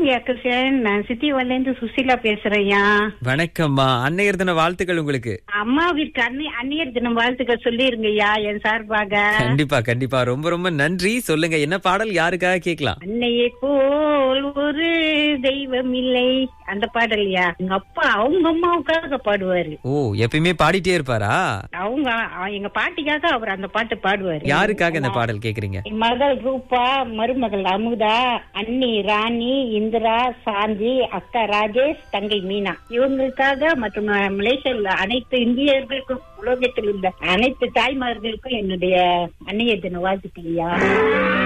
யா கிருஷ்ணன். நான் சித்திவால இருந்து சுசீலா பேசுறேன்யா. வணக்கம்மா, அன்னையர் தின வாழ்த்துக்கள் உங்களுக்கு. அம்மாவிற்கு அந்நியர் தினம் வாழ்த்துக்கள் சொல்லிருங்கய்யா என் சார்பாக. கண்டிப்பா கண்டிப்பா, ரொம்ப ரொம்ப நன்றி. சொல்லுங்க, என்ன பாடல் யாருக்காக கேட்கலாம்? அன்னையை போல் ஒரு தெய்வம் இல்லை, அந்த பாடல்யா. எங்க அப்பா அவங்க அம்மாவுக்காக பாடுவாரு. ஓ, எப்பயுமே பாடிட்டே இருப்பாரா? அவங்க எங்க பாட்டிக்காக அவர் அந்த பாட்டு பாடுவாரு. யாருக்காக இந்த பாடல் கேக்குறீங்க? மகள் ரூபா, மருமகள் அமுதா, அண்ணி ராணி, இந்திரா, சாந்தி, அக்கா ராஜேஷ், தங்கை மீனா, இவங்களுக்காக மற்றும் மலேசியாவில் அனைத்து இந்தியர்களுக்கும், உலகத்தில் உள்ள அனைத்து தாய்மார்களுக்கும் என்னுடைய அன்னைய தின வாழ்த்துக்கள்.